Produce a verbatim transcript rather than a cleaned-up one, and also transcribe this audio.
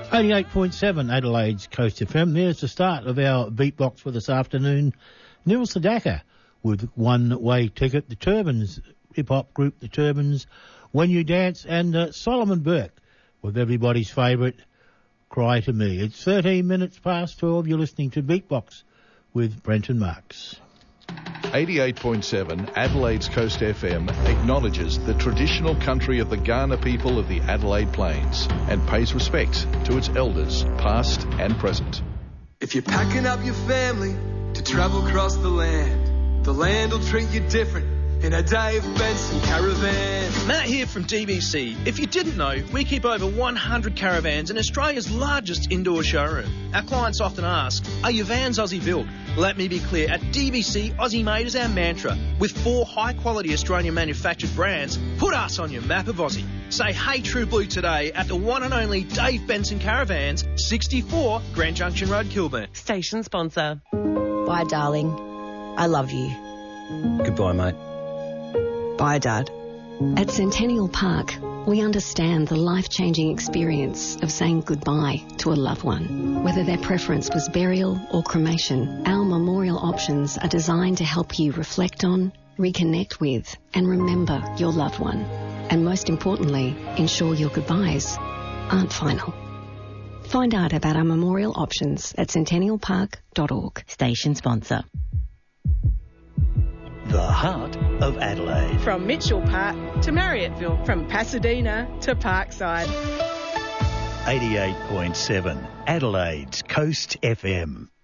eighty-eight point seven Adelaide's Coast F M. There's the start of our beatbox for this afternoon. Neil Sedaka with One Way Ticket, the Turbans, hip-hop group The Turbans, When You Dance, and uh, Solomon Burke with everybody's favourite, Cry to Me. It's thirteen minutes past twelve. You're listening to Beatbox with Brenton Marks. eighty-eight point seven Adelaide's Coast F M acknowledges the traditional country of the Kaurna people of the Adelaide Plains and pays respects to its elders, past and present. If you're packing up your family to travel across the land, the land will treat you different in a Dave Benson caravan. Matt here from D B C. If you didn't know, we keep over one hundred caravans in Australia's largest indoor showroom. Our clients often ask, are your vans Aussie built? Let me be clear, at D B C, Aussie made is our mantra. With four high-quality Australian manufactured brands, put us on your map of Aussie. Say hey True Blue today at the one and only Dave Benson Caravans, sixty-four Grand Junction Road, Kilburn. Station sponsor. Bye, darling. I love you. Goodbye, mate. Bye, Dad. At Centennial Park, we understand the life-changing experience of saying goodbye to a loved one. Whether their preference was burial or cremation, our memorial options are designed to help you reflect on, reconnect with, and remember your loved one. And most importantly, ensure your goodbyes aren't final. Find out about our memorial options at centennial park dot org. Station sponsor. The heart of Adelaide. From Mitchell Park to Marriotteville, from Pasadena to Parkside. eighty-eight point seven Adelaide's Coast F M.